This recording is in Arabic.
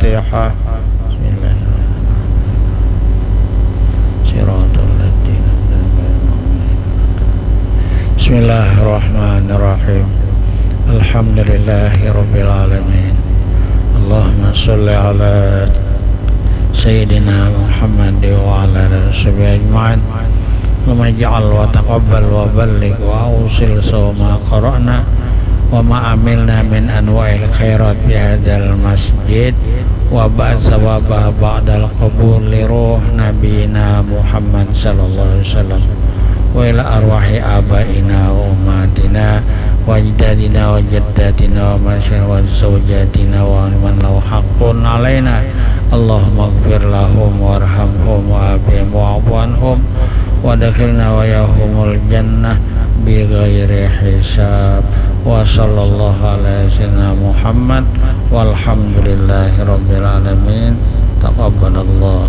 الفاتحة. بسم الله بسم الله الرحمن الرحيم. الحمد لله رب العالمين. اللهم صل على سيدنا محمد وعلى آله وصحبه أجمعين. اللهم اجعل وتقبل وبلغ وأوصل ما قرأنا وما عملنا من أنواع الخيرات بهذا المسجد وبعد ثوابها بعد القبول لروح نبينا محمد صلى الله عليه وسلم وإلى أرواح آبائنا وأمهاتنا وأجدادنا وجداتنا ومشايخنا وزوجاتنا ومن له حق علينا. اللهم اغفر لهم وارحمهم وعافهم واعف عنهم وادخلنا وإياهم الجنة بغير حساب. وصلى الله على سيدنا محمد والحمد لله رب العالمين. تقبل الله